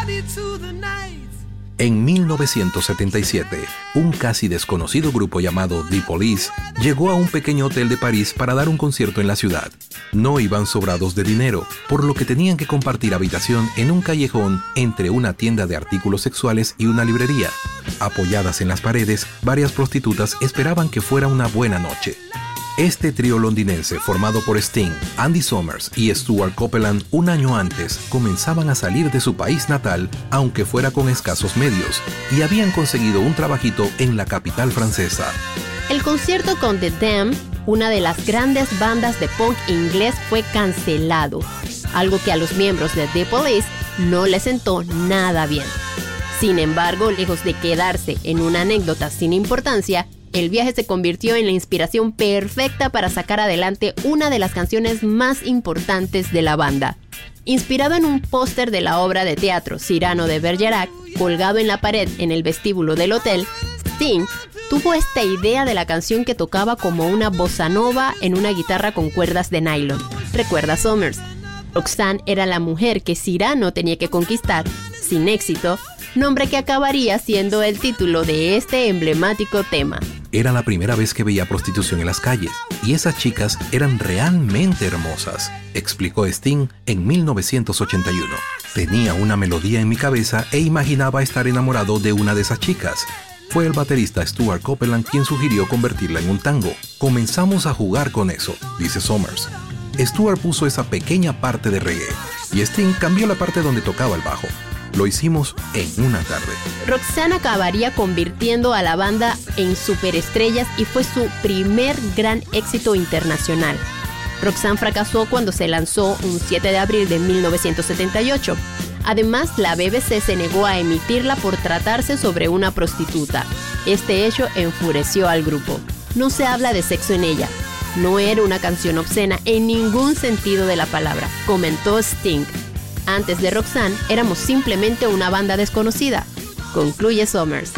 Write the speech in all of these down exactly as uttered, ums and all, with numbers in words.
En mil novecientos setenta y siete, un casi desconocido grupo llamado The Police llegó a un pequeño hotel de París para dar un concierto en la ciudad. No iban sobrados de dinero, por lo que tenían que compartir habitación en un callejón entre una tienda de artículos sexuales y una librería. Apoyadas en las paredes, varias prostitutas esperaban que fuera una buena noche. Este trío londinense, formado por Sting, Andy Summers y Stuart Copeland, un año antes, comenzaban a salir de su país natal, aunque fuera con escasos medios, y habían conseguido un trabajito en la capital francesa. El concierto con The Damned, una de las grandes bandas de punk inglés, fue cancelado, algo que a los miembros de The Police no les sentó nada bien. Sin embargo, lejos de quedarse en una anécdota sin importancia, el viaje se convirtió en la inspiración perfecta para sacar adelante una de las canciones más importantes de la banda. Inspirado en un póster de la obra de teatro Cyrano de Bergerac, colgado en la pared en el vestíbulo del hotel, Sting tuvo esta idea de la canción que tocaba como una bossa nova en una guitarra con cuerdas de nylon. ¿Recuerda Summers? Roxanne era la mujer que Cyrano tenía que conquistar, sin éxito, nombre que acabaría siendo el título de este emblemático tema. Era la primera vez que veía prostitución en las calles, y esas chicas eran realmente hermosas, explicó Sting en mil novecientos ochenta y uno. Tenía una melodía en mi cabeza e imaginaba estar enamorado de una de esas chicas. Fue el baterista Stuart Copeland quien sugirió convertirla en un tango. Comenzamos a jugar con eso, dice Summers. Stuart puso esa pequeña parte de reggae, y Sting cambió la parte donde tocaba el bajo. Lo hicimos en una tarde. Roxanne acabaría convirtiendo a la banda en superestrellas y fue su primer gran éxito internacional. Roxanne fracasó cuando se lanzó un siete de abril de mil novecientos setenta y ocho. Además, la B B C se negó a emitirla por tratarse sobre una prostituta. Este hecho enfureció al grupo. No se habla de sexo en ella. No era una canción obscena en ningún sentido de la palabra, comentó Sting. Antes de Roxanne, éramos simplemente una banda desconocida, concluye Summers.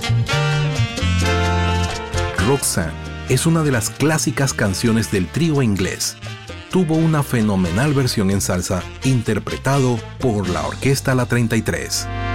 Roxanne es una de las clásicas canciones del trío inglés. Tuvo una fenomenal versión en salsa interpretado por la Orquesta La treinta y tres.